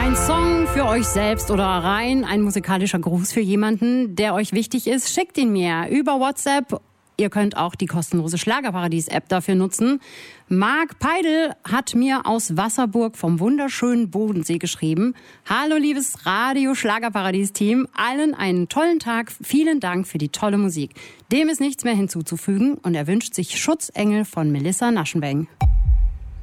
Ein Song für euch selbst oder rein ein musikalischer Gruß für jemanden, der euch wichtig ist. Schickt ihn mir über WhatsApp. Ihr könnt auch die kostenlose Schlagerparadies-App dafür nutzen. Marc Peidel hat mir aus Wasserburg vom wunderschönen Bodensee geschrieben. Hallo liebes Radio-Schlagerparadies-Team, allen einen tollen Tag. Vielen Dank für die tolle Musik. Dem ist nichts mehr hinzuzufügen und er wünscht sich Schutzengel von Melissa Naschenweng.